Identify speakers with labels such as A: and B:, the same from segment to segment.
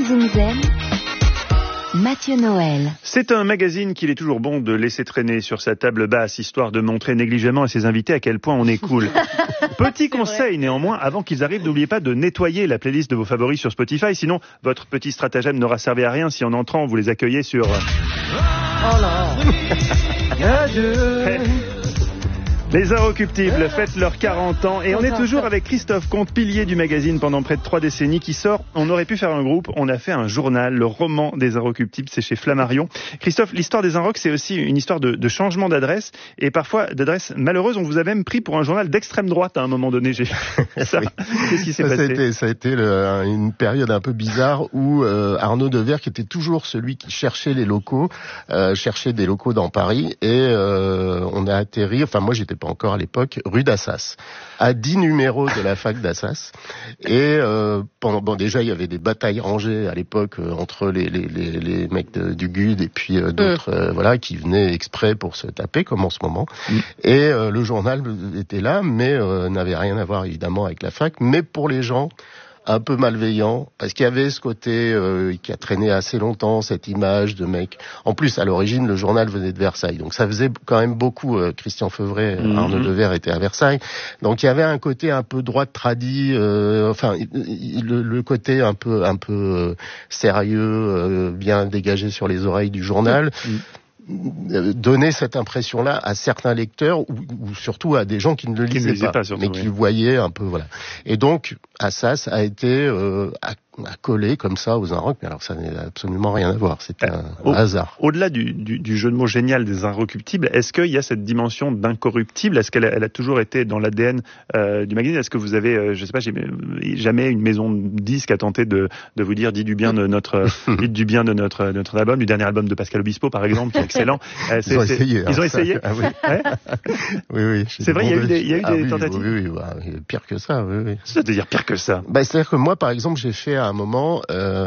A: Zim Zem, Mathieu Noël.
B: C'est un magazine qu'il est toujours bon de laisser traîner sur sa table basse, histoire de montrer négligemment à ses invités à quel point on est cool. Petit conseil néanmoins, avant qu'ils arrivent, n'oubliez pas de nettoyer la playlist de vos favoris sur Spotify, sinon votre petit stratagème n'aura servi à rien si en entrant vous les accueillez sur...
C: Oh là.
B: Les Inrecuptibles fêtent leurs 40 ans et on est toujours avec Christophe Comte, pilier du magazine pendant près de 3 décennies, qui sort On aurait pu faire un groupe, on a fait un journal, le roman des Inrecuptibles, c'est chez Flammarion. Christophe, l'histoire des Inrocs, c'est aussi une histoire de changement d'adresse et parfois d'adresse malheureuse. On vous a même pris pour un journal d'extrême droite à un moment donné. J'ai ça.
D: Oui.
B: Qu'est-ce qui s'est passé?
D: Ça a été une période un peu bizarre où Arnaud Devers, qui était toujours celui qui cherchait les locaux, cherchait des locaux dans Paris et on a atterri, enfin moi j'étais pas encore à l'époque, rue d'Assas, à 10 numéros de la fac d'Assas. Et déjà il y avait des batailles rangées à l'époque entre les mecs du GUD et puis d'autres qui venaient exprès pour se taper comme en ce moment. Et le journal était là, mais n'avait rien à voir évidemment avec la fac, mais pour les gens un peu malveillant, parce qu'il y avait ce côté qui a traîné assez longtemps, cette image de mec. En plus, à l'origine, le journal venait de Versailles, donc ça faisait quand même beaucoup. Christian Feuvret, Arnaud Devers était à Versailles, donc il y avait un côté un peu droite tradie, le côté un peu sérieux, bien dégagé sur les oreilles du journal. Donner cette impression-là à certains lecteurs ou surtout à des gens qui ne le lisaient pas surtout, mais qui le voyaient un peu, voilà. Et donc, Assas a été accolé comme ça aux Inrocs, mais alors ça n'a absolument rien à voir, c'est un hasard.
B: Au-delà du jeu de mots génial des Inrecuptibles, est-ce qu'il y a cette dimension d'incorruptible? Est-ce qu'elle a toujours été dans l'ADN du magazine? Est-ce que vous avez, je sais pas, jamais une maison de disques a tenté de vous dire dites du bien de notre album, du dernier album de Pascal Obispo par exemple, qui est excellent.
D: Ils ont essayé.
B: Ils ont essayé.
D: Ah oui. Ouais. Oui.
B: C'est vrai, il y a eu des tentatives.
D: Oui, pire que ça. Oui.
B: C'est-à-dire pire que ça.
D: C'est-à-dire que moi, par exemple, j'ai fait à un moment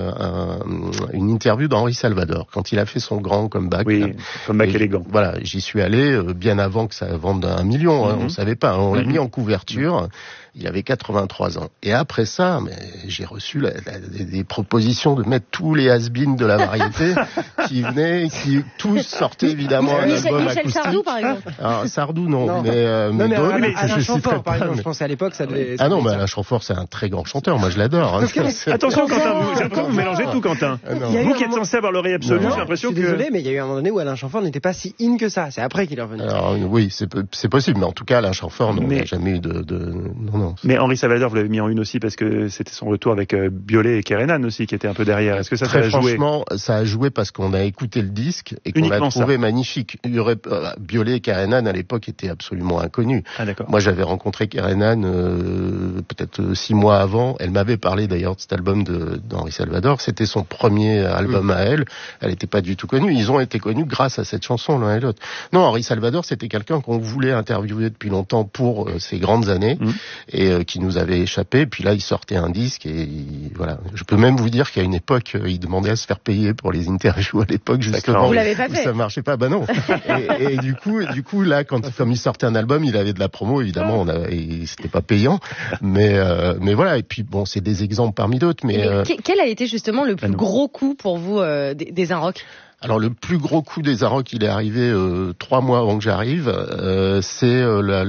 D: une interview d'Henri Salvador quand il a fait son grand comeback.
B: Oui, comeback élégant.
D: Voilà, j'y suis allé bien avant que ça vende 1 million. On savait pas. On l'a mis en couverture. Il avait 83 ans. Et après ça, j'ai reçu des propositions de mettre tous les has-beens de la variété qui venaient, qui tous sortaient évidemment un album acoustique.
C: Michel Sardou, par exemple.
D: Alors, Sardou, non. Mais
C: Alain Chamfort, par exemple. Je pense à l'époque, ça devait...
D: Ah non, mais Alain Chamfort, c'est un très grand chanteur. Moi, je l'adore.
B: Attention, Quentin, j'ai l'impression que vous mélangez tout, Quentin. Vous qui êtes censé avoir l'oreille absolue, j'ai l'impression que...
C: Je suis désolé, mais il y a eu un moment donné où Alain Chamfort n'était pas si in que ça. C'est après qu'il est revenu.
D: Alors, oui, c'est possible. Mais en tout cas, Alain Chamfort, non, n'a jamais eu de... Non.
B: Mais Henri Salvador, vous l'avez mis en une aussi parce que c'était son retour avec Biolay et Kerenan aussi qui était un peu derrière. Est-ce que ça a joué?
D: Franchement, ça a joué parce qu'on a écouté le disque et qu'on l'a trouvé magnifique. Biolay et Kerenan à l'époque étaient absolument inconnus.
B: Ah, d'accord.
D: Moi, j'avais rencontré Kerenan peut-être 6 mois avant. Elle m'avait parlé d'ailleurs de cet album d'Henri Salvador. C'était son premier album à elle. Elle n'était pas du tout connue. Ils ont été connus grâce à cette chanson l'un et l'autre. Non, Henri Salvador, c'était quelqu'un qu'on voulait interviewer depuis longtemps pour ses grandes années et qui nous avait échappé. Puis là, il sortait un disque et voilà. Je peux même vous dire qu'à une époque, il demandait à se faire payer pour les interviews à l'époque, justement.
C: Vous l'avez pas fait.
D: Ça marchait pas. Bah non. et du coup, là, comme il sortait un album, il avait de la promo, évidemment. C'était pas payant, mais voilà. Et puis bon, c'est des exemples parmi d'autres. Mais
C: quel a été justement le plus gros coup pour vous des Inrocs?
D: Alors le plus gros coup des Inrocs, il est arrivé 3 mois avant que j'arrive. C'est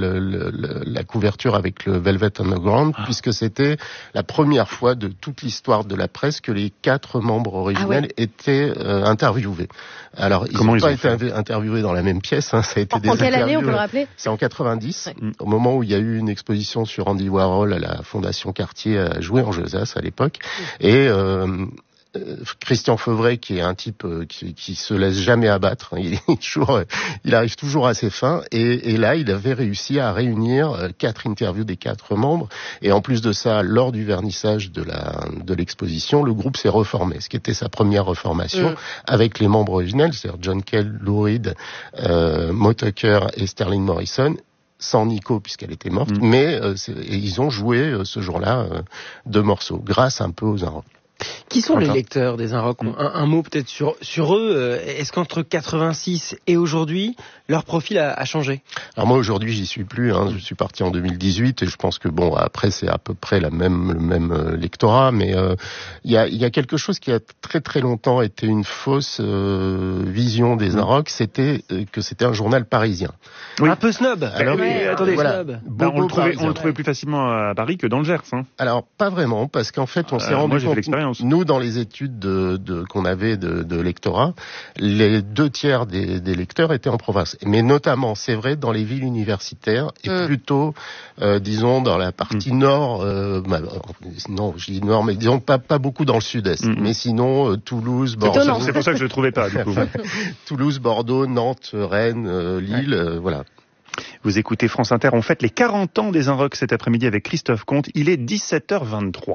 D: la couverture avec le Velvet Underground, puisque c'était la première fois de toute l'histoire de la presse que les 4 membres originels étaient interviewés. Alors ils n'ont pas été interviewés dans la même pièce. Ça a été
C: en quelle année, on peut le rappeler?
D: C'est en 90, au moment où il y a eu une exposition sur Andy Warhol à la Fondation Cartier à jouer en Josas à l'époque, et Christian Feuvret, qui est un type qui se laisse jamais abattre, il arrive toujours à ses fins, et là il avait réussi à réunir 4 interviews des 4 membres, et en plus de ça, lors du vernissage de l'exposition, le groupe s'est reformé, ce qui était sa première reformation avec les membres originels, c'est-à-dire John Cale, Lou Reed, Moe Tucker et Sterling Morrison, sans Nico puisqu'elle était morte, mais et ils ont joué ce jour-là 2 morceaux grâce un peu aux Inrocs.
E: Qui sont les lecteurs des Inrocks? Un mot peut-être sur eux. Est-ce qu'entre 86 et aujourd'hui, leur profil a changé?
D: Alors moi aujourd'hui j'y suis plus, je suis parti en 2018 et je pense que après c'est à peu près le même lectorat, mais il y a quelque chose qui a très très longtemps été une fausse vision des Inrocks, c'était que c'était un journal parisien.
E: Oui. Un peu snob.
B: Alors attendez,
D: voilà.
B: On le trouvait plus facilement à Paris que dans le Gers.
D: Alors pas vraiment, parce qu'en fait on s'est rendu compte, nous dans les études qu'on avait de lectorat, les 2/3 des lecteurs étaient en province. Mais notamment, c'est vrai, dans les villes universitaires et plutôt, disons, dans la partie nord, non, je dis nord, mais disons pas beaucoup dans le sud-est. Mais sinon, Toulouse, Bordeaux.
B: C'est pour ça que je le trouvais pas, du coup.
D: Toulouse, Bordeaux, Nantes, Rennes, Lille, voilà.
B: Vous écoutez France Inter, on fête les 40 ans des Inrocks cet après-midi avec Christophe Comte. Il est 17h23.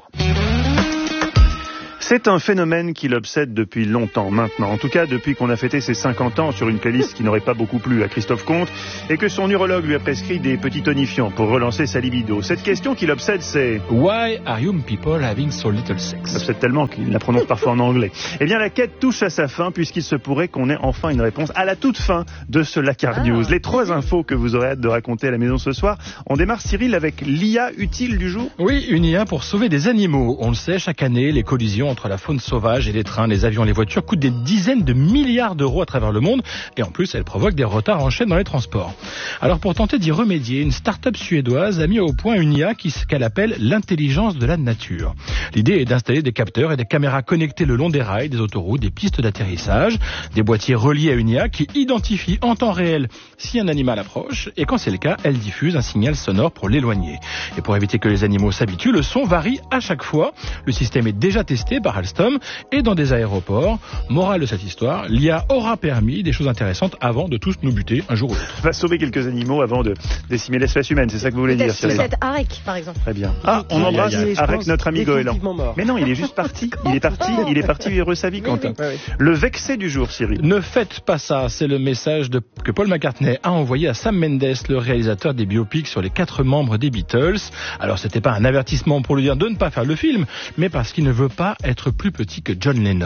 B: C'est un phénomène qui l'obsède depuis longtemps maintenant. En tout cas, depuis qu'on a fêté ses 50 ans sur une playlist qui n'aurait pas beaucoup plu à Christophe Comte et que son urologue lui a prescrit des petits tonifiants pour relancer sa libido. Cette question qui l'obsède, c'est
F: Why are young people having so little sex?
B: L'obsède tellement qu'il la prononce parfois en anglais. Eh bien, la quête touche à sa fin puisqu'il se pourrait qu'on ait enfin une réponse à la toute fin de ce Lacard News. Les 3 infos que vous aurez hâte de raconter à la maison ce soir. On démarre, Cyril, avec l'IA utile du jour.
F: Oui, une IA pour sauver des animaux. On le sait, chaque année, les collisions entre la faune sauvage et les trains, les avions, les voitures coûtent des dizaines de milliards d'euros à travers le monde et en plus, elles provoquent des retards en chaîne dans les transports. Alors pour tenter d'y remédier, une start-up suédoise a mis au point une IA qu'elle appelle l'intelligence de la nature. L'idée est d'installer des capteurs et des caméras connectés le long des rails, des autoroutes, des pistes d'atterrissage, des boîtiers reliés à une IA qui identifie en temps réel si un animal approche et quand c'est le cas, elle diffuse un signal sonore pour l'éloigner. Et pour éviter que les animaux s'habituent, le son varie à chaque fois. Le système est déjà testé par Alstom et dans des aéroports. Morale de cette histoire, l'IA aura permis des choses intéressantes avant de tous nous buter un jour ou l'autre.
B: Va sauver quelques animaux avant de décimer l'espèce humaine, c'est ça que vous voulez dire, Cyril?
C: Peut-être Arek, par exemple.
B: Très bien. On embrasse Arek, notre ami goéland. Mais non, il est juste parti. Il est parti vivre sa vie, Quentin. Oui. Le vexé du jour, Cyril.
F: Ne faites pas ça, c'est le message que Paul McCartney a envoyé à Sam Mendes, le réalisateur des biopics sur les 4 membres des Beatles. Alors c'était pas un avertissement pour lui dire de ne pas faire le film, mais parce qu'il ne veut pas être plus petit que John Lennon.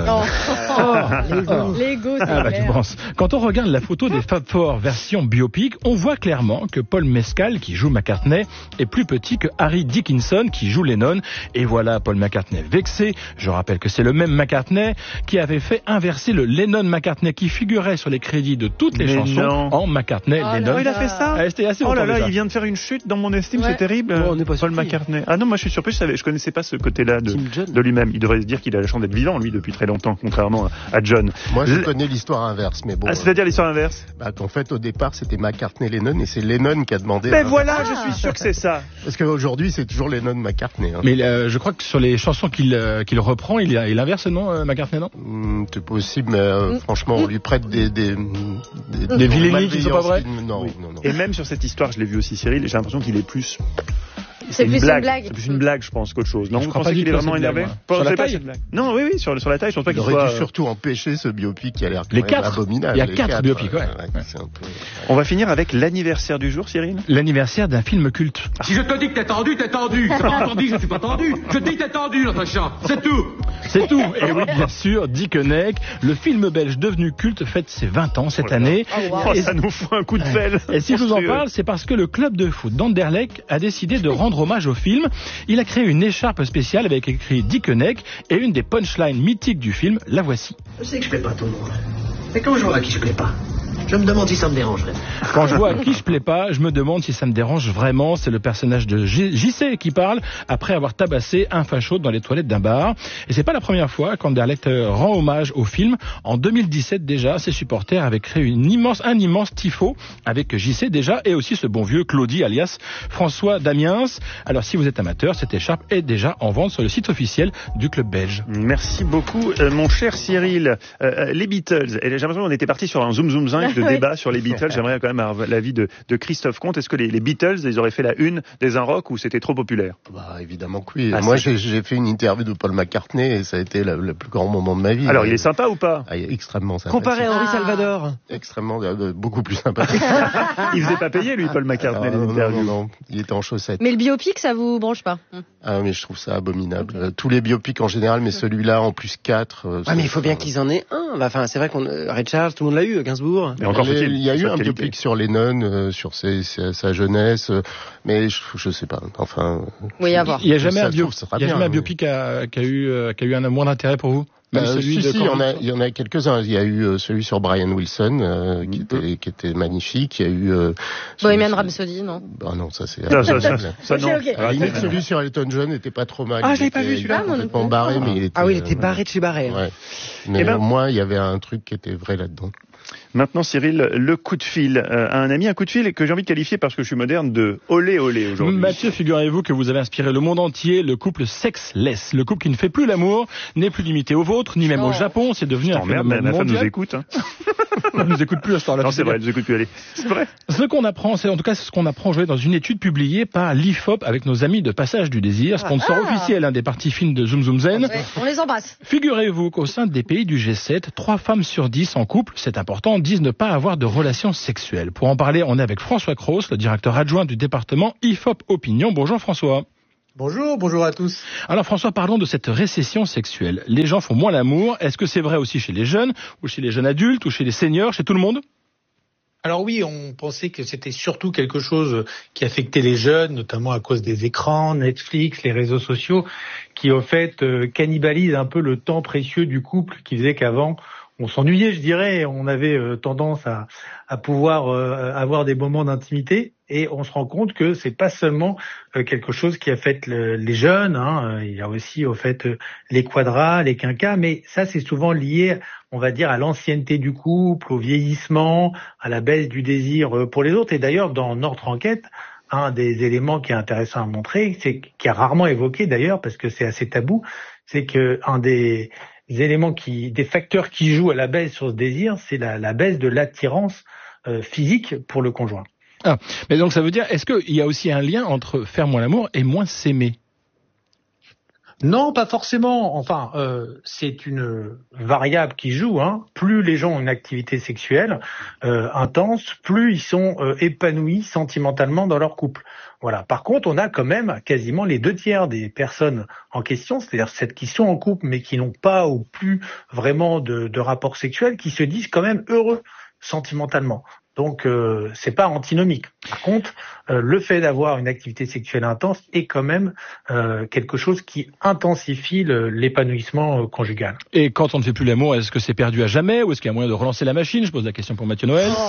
C: L'ego, c'est
F: tu penses. Quand on regarde la photo des Fab Four version biopic, on voit clairement que Paul Mescal, qui joue McCartney, est plus petit que Harry Dickinson, qui joue Lennon. Et voilà Paul McCartney vexé. Je rappelle que c'est le même McCartney qui avait fait inverser le Lennon-McCartney qui figurait sur les crédits de toutes les chansons en McCartney-Lennon.
B: Il a fait ça?
F: C'était assez déjà.
B: Il vient de faire une chute dans mon estime, c'est terrible. Paul McCartney. Ah non, moi je suis surpris, je connaissais pas ce côté-là de lui-même. Il devrait se dire qu'il a la chance d'être vivant, lui, depuis très longtemps, contrairement à John.
D: Moi, je connais l'histoire inverse, mais bon.
B: C'est-à-dire l'histoire inverse?
D: Qu'en fait, au départ, c'était McCartney-Lennon et c'est Lennon qui a demandé...
B: Mais voilà, je suis sûr que c'est ça.
D: Parce qu'aujourd'hui, c'est toujours Lennon-McCartney.
F: Mais je crois que sur les chansons qu'il reprend, il inverse, non, McCartney, non?
D: C'est possible, mais franchement, on lui prête des
F: vilainies qui ne sont pas vraies.
D: Non.
B: Et même sur cette histoire, je l'ai vu aussi, Cyril, j'ai l'impression qu'il est plus...
C: C'est plus une blague.
B: C'est plus une blague, je pense, qu'autre chose. Non,
F: je
B: vous pensez qu'il est vraiment énervé?
F: Sur la taille?
B: Non, oui, sur la taille, je pense pas qu'il soit...
D: Il aurait dû surtout empêcher ce biopic qui a l'air abominable.
F: Il y a 4 biopics, ouais.
D: C'est un peu...
B: On va finir avec l'anniversaire du jour, Cyril.
F: L'anniversaire d'un film culte.
G: Si je te dis que t'es tendu, t'es tendu. T'as pas entendu, je suis pas tendu. Je te dis que t'es tendu, Natacha. C'est tout.
F: C'est tout. Et oui, bien sûr, Dickeneck, le film belge devenu culte, fête ses 20 ans cette année.
B: Et ça nous fout un coup de pelle.
F: Et si je vous en parle, c'est parce que le club de foot d'Anderlecht a décidé de rendre hommage au film. Il a créé une écharpe spéciale avec écrit Dickeneck et une des punchlines mythiques du film, la voici.
H: Je sais que je plais pas à tout le monde. Mais quand je vois à qui je plais pas, je me demande si ça me dérangerait.
F: Quand je vois à qui je plais pas, je me demande si ça me dérange vraiment. C'est le personnage de JC qui parle après avoir tabassé un facho dans les toilettes d'un bar. Et c'est pas la première fois qu'Anderlecht rend hommage au film. En 2017 déjà, ses supporters avaient créé un immense tifo avec JC déjà et aussi ce bon vieux Claudie alias François Damiens. Alors si vous êtes amateur, cette écharpe est déjà en vente sur le site officiel du club belge.
B: Merci beaucoup, mon cher Cyril. Les Beatles, j'ai l'impression qu'on était parti sur un zoom zinc. de débat sur les Beatles. J'aimerais quand même avoir l'avis de Christophe Comte. Est-ce que les Beatles, ils auraient fait la une des Un Rock ou c'était trop populaire?
D: Bah, évidemment que oui. Moi, j'ai fait une interview de Paul McCartney et ça a été le plus grand moment de ma vie.
B: Alors, il est sympa ou pas?
D: Il est extrêmement sympa.
E: Comparé à Henri Salvador.
D: Extrêmement, beaucoup plus sympathique.
B: Il faisait pas payer, lui, Paul McCartney, les interviews.
D: Non, il était en chaussettes.
C: Mais le biopic, ça vous branche pas?
D: Ah, mais je trouve ça abominable. Tous les biopics en général, mais celui-là en plus 4.
E: Mais il faut bien qu'ils en aient un. Enfin, c'est vrai qu'on Ray Charles, tout le monde l'a eu, Gainsbourg.
B: Mais encore
D: il y a eu un biopic sur Lennon, sur sa jeunesse, mais je sais pas. Enfin.
C: Oui, à voir.
F: Il y a jamais un biopic qui a eu un moins d'intérêt pour vous? Même celui
D: il y en a quelques-uns. Il y a eu celui sur Brian Wilson qui était magnifique. Il y a eu
C: Bohemian Rhapsody, non?
D: Ah non, ça c'est.
B: Ça non.
C: Okay.
D: À la limite, celui sur Elton John n'était pas trop mal.
E: Ah, je l'ai pas vu celui-là.
D: Il était complètement barré, mais il était.
E: Ah oui, il était barré de chez barré.
D: Ouais. Mais au moins, il y avait un truc qui était vrai là-dedans.
B: Maintenant, Cyril, le coup de fil. Un ami, un coup de fil que j'ai envie de qualifier parce que je suis moderne de olé olé aujourd'hui.
F: Mathieu, figurez-vous que vous avez inspiré le monde entier, le couple sexless. Le couple qui ne fait plus l'amour, n'est plus limité au vôtre, ni même au Japon. C'est devenu un phénomène mondial.
B: Ma femme nous écoute. Hein.
F: Elle nous écoute plus à ce temps-là.
B: Non, c'est vrai, elle nous écoute plus. Allez. C'est vrai.
F: Ce qu'on apprend aujourd'hui dans une étude publiée par l'IFOP avec nos amis de Passage du Désir, sponsor officiel des parties fines de Zoom Zoom Zen.
C: Ouais, on les embrasse.
F: Figurez-vous qu'au sein des pays du G7, 3 femmes sur 10 en couple, c'est important, disent ne pas avoir de relations sexuelles. Pour en parler, on est avec François Cros, le directeur adjoint du département IFOP Opinion. Bonjour François.
I: Bonjour à tous.
F: Alors François, parlons de cette récession sexuelle. Les gens font moins l'amour. Est-ce que c'est vrai aussi chez les jeunes, ou chez les jeunes adultes, ou chez les seniors, chez tout le monde ?
I: Alors oui, on pensait que c'était surtout quelque chose qui affectait les jeunes, notamment à cause des écrans, Netflix, les réseaux sociaux, qui au fait cannibalisent un peu le temps précieux du couple, qui faisait qu'avant on s'ennuyait, je dirais, on avait tendance à pouvoir avoir des moments d'intimité, et on se rend compte que c'est pas seulement quelque chose qui affecte les jeunes, hein, il y a aussi au fait les quadras, les quinquas, mais ça c'est souvent lié, on va dire, à l'ancienneté du couple, au vieillissement, à la baisse du désir pour les autres. Et d'ailleurs, dans notre enquête, un des éléments qui est intéressant à montrer, c'est qui est rarement évoqué d'ailleurs parce que c'est assez tabou, c'est que un des éléments des facteurs qui jouent à la baisse sur ce désir, c'est la baisse de l'attirance physique pour le conjoint.
F: Ah, mais donc ça veut dire, est-ce qu'il y a aussi un lien entre faire moins l'amour et moins s'aimer ?
I: Non, pas forcément. Enfin, c'est une variable qui joue. Hein. Plus les gens ont une activité sexuelle intense, plus ils sont épanouis sentimentalement dans leur couple. Voilà. Par contre, on a quand même quasiment les 2/3 des personnes en question, c'est-à-dire celles qui sont en couple mais qui n'ont pas ou plus vraiment de rapport sexuel, qui se disent quand même heureux sentimentalement. Donc, c'est pas antinomique. Par contre, le fait d'avoir une activité sexuelle intense est quand même quelque chose qui intensifie l'épanouissement conjugal.
F: Et quand on ne fait plus l'amour, est-ce que c'est perdu à jamais ou est-ce qu'il y a moyen de relancer la machine ? Je pose la question pour Mathieu Noël.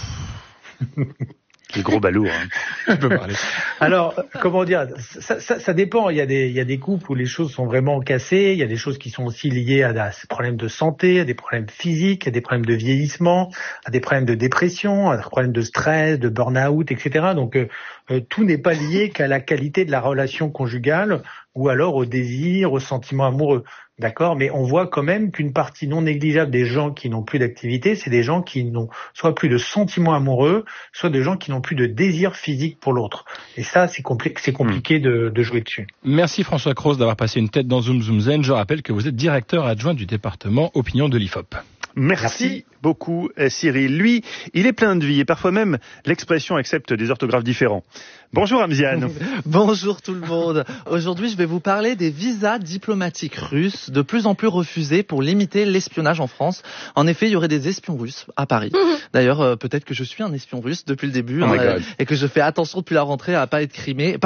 B: Les gros balourds. Hein.
F: Je peux parler.
I: Alors, comment dire, ça dépend. Il y a des couples où les choses sont vraiment cassées. Il y a des choses qui sont aussi liées à des problèmes de santé, à des problèmes physiques, à des problèmes de vieillissement, à des problèmes de dépression, à des problèmes de stress, de burn-out, etc. Donc, tout n'est pas lié qu'à la qualité de la relation conjugale ou alors au désir, au sentiment amoureux. D'accord, mais on voit quand même qu'une partie non négligeable des gens qui n'ont plus d'activité, c'est des gens qui n'ont soit plus de sentiments amoureux, soit des gens qui n'ont plus de désir physique pour l'autre. Et ça, c'est compliqué de jouer dessus.
F: Merci François Cros d'avoir passé une tête dans Zoom Zoom Zen. Je rappelle que vous êtes directeur adjoint du département Opinion de l'IFOP.
B: Merci beaucoup Cyril. Lui, il est plein de vie et parfois même l'expression accepte des orthographes différents. Bonjour Amziane.
J: Bonjour tout le monde. Aujourd'hui, je vais vous parler des visas diplomatiques russes, de plus en plus refusés pour limiter l'espionnage en France. En effet, il y aurait des espions russes à Paris. D'ailleurs, peut-être que je suis un espion russe depuis le début et que je fais attention depuis la rentrée à pas être cramé.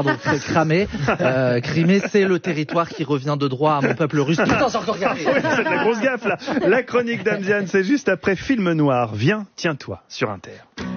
J: Crimée, c'est le territoire qui revient de droit à mon peuple russe. Putain, j'ai encore regardé.
B: Oui, c'est de la grosse gaffe là. La chronique d'Amziane, c'est juste après Film Noir. Viens, tiens-toi sur Inter.